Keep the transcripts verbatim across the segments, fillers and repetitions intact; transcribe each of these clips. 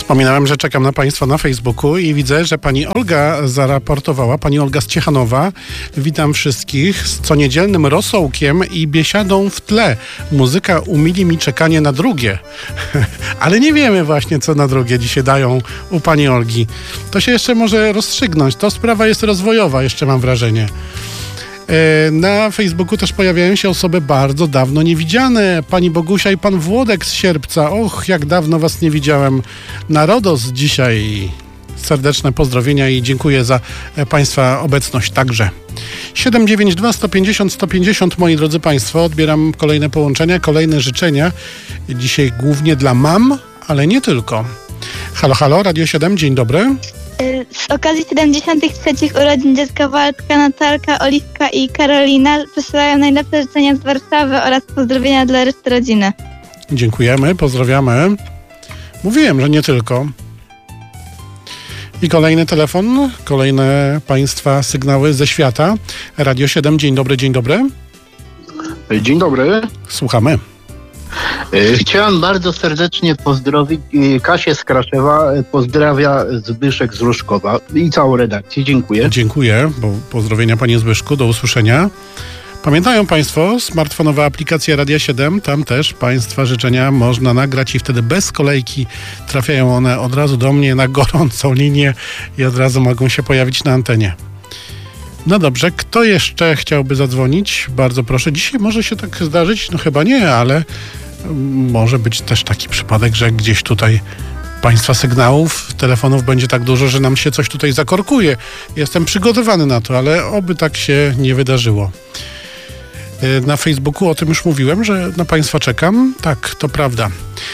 Wspominałem, że czekam na Państwa na Facebooku i widzę, że pani Olga zaraportowała, pani Olga z Ciechanowa. Witam wszystkich z coniedzielnym rosołkiem i biesiadą w tle. Muzyka umili mi czekanie na drugie. Ale nie wiemy właśnie, co na drugie dzisiaj dają u pani Olgi. To się jeszcze może rozstrzygnąć. To sprawa jest rozwojowa, jeszcze mam wrażenie. Na Facebooku też pojawiają się osoby bardzo dawno niewidziane. Pani Bogusia i pan Włodek z Sierpca. Och, jak dawno was nie widziałem. Na Rodos dzisiaj. Serdeczne pozdrowienia i dziękuję za Państwa obecność także. siedem dziewięć dwa sto pięćdziesiąt sto pięćdziesiąt, moi drodzy Państwo. Odbieram kolejne połączenia, kolejne życzenia. Dzisiaj głównie dla mam, ale nie tylko. Halo, halo, Radio siedem, dzień dobry. Z okazji siedemdziesiątych trzecich urodzin dziecka Waldka, Natalka, Oliwka i Karolina wysyłają najlepsze życzenia z Warszawy oraz pozdrowienia dla reszty rodziny. Dziękujemy, pozdrawiamy. Mówiłem, że nie tylko. I kolejny telefon, kolejne Państwa sygnały ze świata. Radio siedem, dzień dobry, dzień dobry. Dzień dobry. Słuchamy. Chciałem bardzo serdecznie pozdrowić Kasię z Kraszewa, pozdrawia Zbyszek z Różkowa i całą redakcję. Dziękuję. Dziękuję, bo pozdrowienia panie Zbyszku, do usłyszenia. Pamiętają Państwo, smartfonowa aplikacja Radia siedem, tam też Państwa życzenia można nagrać i wtedy bez kolejki trafiają one od razu do mnie na gorącą linię i od razu mogą się pojawić na antenie. No dobrze, kto jeszcze chciałby zadzwonić? Bardzo proszę. Dzisiaj może się tak zdarzyć, no chyba nie, ale może być też taki przypadek, że gdzieś tutaj Państwa sygnałów, telefonów będzie tak dużo, że nam się coś tutaj zakorkuje. Jestem przygotowany na to, ale oby tak się nie wydarzyło. Na Facebooku o tym już mówiłem, że na Państwa czekam. Tak, to prawda.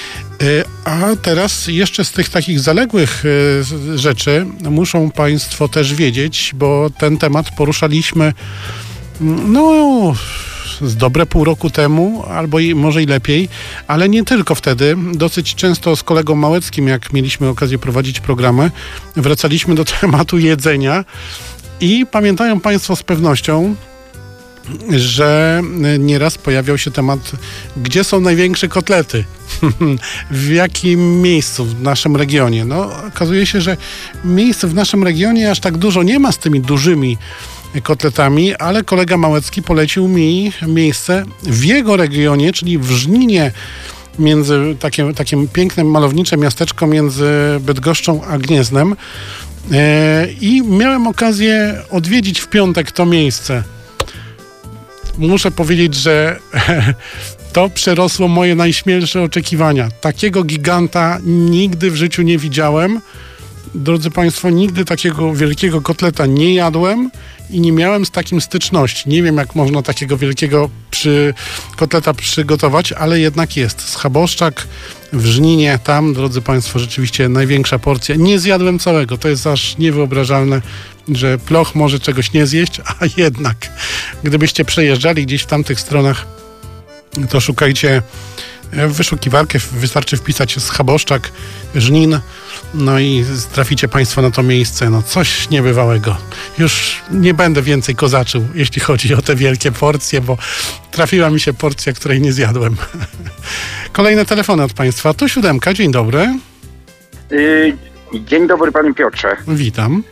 A teraz jeszcze z tych takich zaległych rzeczy muszą Państwo też wiedzieć, bo ten temat poruszaliśmy no z dobre pół roku temu, albo i, może i lepiej, ale nie tylko wtedy. Dosyć często z kolegą Małeckim, jak mieliśmy okazję prowadzić programy, wracaliśmy do tematu jedzenia i pamiętają Państwo z pewnością, że nieraz pojawiał się temat, gdzie są największe kotlety, w jakim miejscu w naszym regionie. No, okazuje się, że miejsc w naszym regionie aż tak dużo nie ma z tymi dużymi kotletami, ale kolega Małecki polecił mi miejsce w jego regionie, czyli w Żninie, między takim, takim pięknym, malownicze miasteczko między Bydgoszczą a Gnieznem. I miałem okazję odwiedzić w piątek to miejsce. Muszę powiedzieć, że to przerosło moje najśmielsze oczekiwania. Takiego giganta nigdy w życiu nie widziałem. Drodzy Państwo, nigdy takiego wielkiego kotleta nie jadłem i nie miałem z takim styczności. Nie wiem, jak można takiego wielkiego przy kotleta przygotować, ale jednak jest. Schaboszczak w Żninie, tam, drodzy Państwo, rzeczywiście największa porcja. Nie zjadłem całego, to jest aż niewyobrażalne, że Ploch może czegoś nie zjeść, a jednak, gdybyście przejeżdżali gdzieś w tamtych stronach, to szukajcie w wyszukiwarkę, wystarczy wpisać Schaboszczak, Żnin, no i traficie Państwo na to miejsce. No coś niebywałego. Już nie będę więcej kozaczył, jeśli chodzi o te wielkie porcje, bo trafiła mi się porcja, której nie zjadłem. Kolejne telefony od Państwa. Tu siódemka, dzień dobry. Yy, dzień dobry, panie Piotrze. Witam.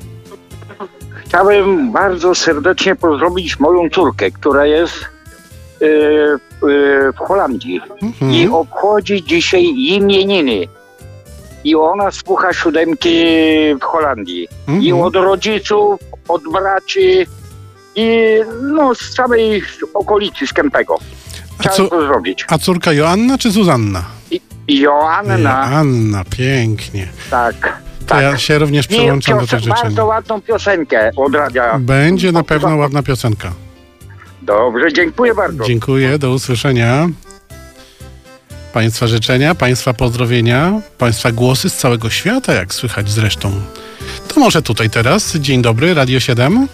Chciałem bardzo serdecznie pozdrowić moją córkę, która jest yy, yy, w Holandii mhm. i obchodzi dzisiaj imieniny. I ona słucha siódemki w Holandii. Mhm. I od rodziców, od braci i no z całej okolicy, z Kępego. Chciałem to zrobić. A córka Joanna czy Zuzanna? I, Joanna. Joanna, pięknie. Tak. To tak. Ja się również przyłączam I do tych życzeń. Bardzo ładną piosenkę od radia. Będzie na pewno ładna piosenka. Dobrze, dziękuję bardzo. Dziękuję, do usłyszenia. Państwa życzenia, Państwa pozdrowienia, Państwa głosy z całego świata, jak słychać zresztą. To może tutaj teraz. Dzień dobry, Radio siedem.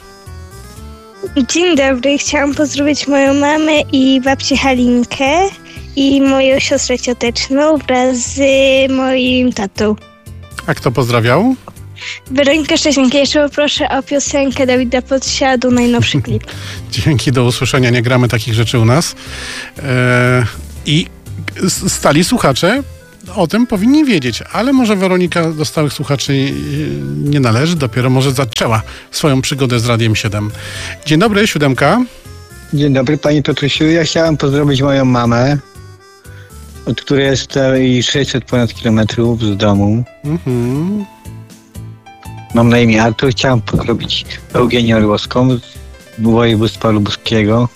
Dzień dobry, chciałam pozdrowić moją mamę i babcię Halinkę i moją siostrę cioteczną wraz z moim tatą. A kto pozdrawiał? Weronika Szczecinka, jeszcze poproszę o piosenkę Dawida Podsiadu, najnowszy klip. Dzięki, do usłyszenia, nie gramy takich rzeczy u nas. Eee, I stali słuchacze o tym powinni wiedzieć, ale może Weronika do stałych słuchaczy nie należy, dopiero może zaczęła swoją przygodę z Radiem siedem. Dzień dobry, siódemka. Dzień dobry, panie Piotrusiu. Ja chciałem pozdrowić moją mamę, od której jest sześćset ponad kilometrów z domu. Mhm. Mam na imię Artur. Chciałem pozdrowić Eugenię Orłowską z województwa lubuskiego.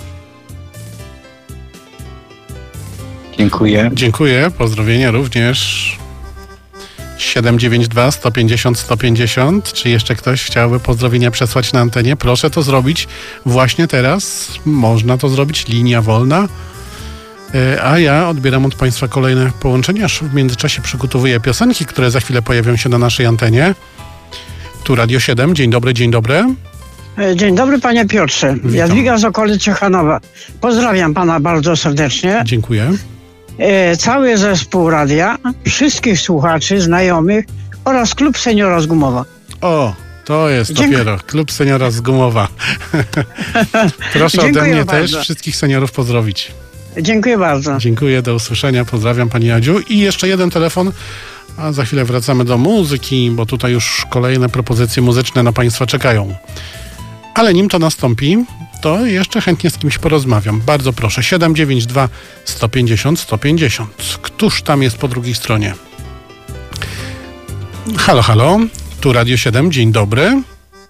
Dziękuję. Dziękuję, pozdrowienia również. siedem dziewięć dwa, sto pięćdziesiąt, sto pięćdziesiąt. Czy jeszcze ktoś chciałby pozdrowienia przesłać na antenie? Proszę to zrobić właśnie teraz. Można to zrobić, linia wolna. A ja odbieram od państwa kolejne połączenia. Aż w międzyczasie przygotowuję piosenki, które za chwilę pojawią się na naszej antenie. Tu Radio siedem. Dzień dobry, dzień dobry. Dzień dobry, panie Piotrze. Witam. Jadwiga z okolic Ciechanowa. Pozdrawiam pana bardzo serdecznie. Dziękuję. E, cały zespół radia, wszystkich słuchaczy, znajomych oraz klub seniora z Gumowa. O, to jest Dziękuję. dopiero klub seniora z Gumowa. Proszę ode Dziękuję mnie bardzo. też wszystkich seniorów pozdrowić. Dziękuję bardzo. Dziękuję, do usłyszenia. Pozdrawiam pani Jadziu. I jeszcze jeden telefon, a za chwilę wracamy do muzyki, bo tutaj już kolejne propozycje muzyczne na państwa czekają. Ale nim to nastąpi, to jeszcze chętnie z kimś porozmawiam. Bardzo proszę. siedem dziewięć dwa, sto pięćdziesiąt, sto pięćdziesiąt. Któż tam jest po drugiej stronie? Halo, halo. Tu Radio siedem. Dzień dobry.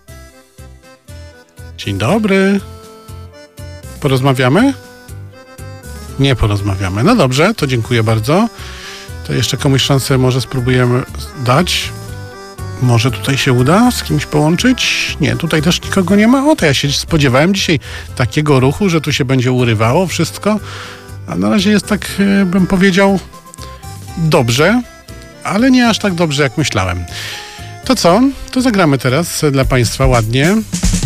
Dzień dobry. Porozmawiamy? Nie porozmawiamy. No dobrze, to dziękuję bardzo. To jeszcze komuś szansę może spróbujemy dać. Może tutaj się uda z kimś połączyć? Nie, tutaj też nikogo nie ma. O, to ja się spodziewałem dzisiaj takiego ruchu, że tu się będzie urywało wszystko. A na razie jest tak, bym powiedział, dobrze, ale nie aż tak dobrze, jak myślałem. To co? To zagramy teraz dla państwa ładnie.